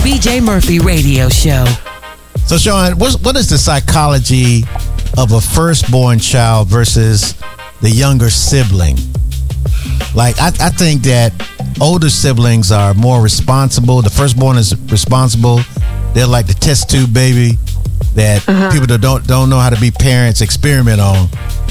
BJ Murphy Radio Show. So, Sean, what is the psychology of a firstborn child versus the younger sibling? Like, I think that older siblings are more responsible. The firstborn is responsible. They're like the test tube baby that people that don't know how to be parents experiment on.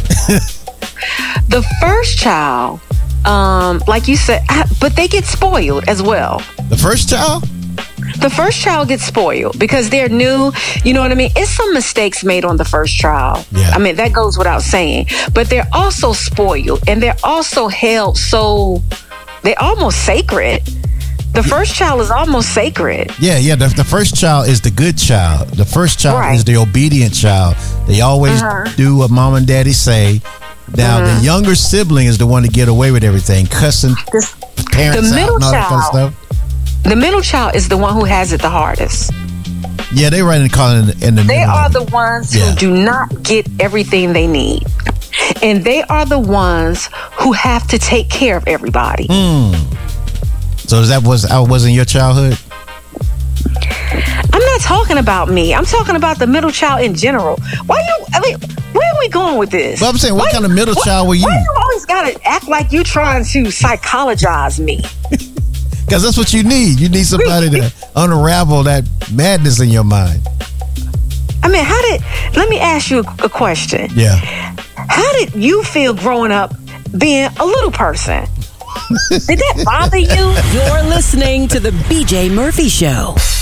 The first child, like you said, but they get spoiled as well. The first child? The first child gets spoiled because they're new. You know what I mean? It's some mistakes made on the first child. Yeah. I mean, that goes without saying. But they're also spoiled and they're also held so... They're almost sacred. The first child is almost sacred. Yeah. The first child is the good child. The first child is the obedient child. They always do what mom and daddy say. Now, the younger sibling is the one to get away with everything, cussing parents out and all that kind of stuff. The middle child is the one who has it the hardest. Yeah, they right in the middle. They are the ones who do not get everything they need. And they are the ones who have to take care of everybody. So that wasn't your childhood? I'm not talking about me. I'm talking about the middle child in general. Where are we going with this? Well, I'm saying, what kind of middle child were you? Why you always gotta act like you're trying to psychologize me? Because that's what you need. You need somebody to unravel that madness in your mind. I mean, let me ask you a question. Yeah. How did you feel growing up being a little person? Did that bother you? You're listening to the BJ Murphy Show.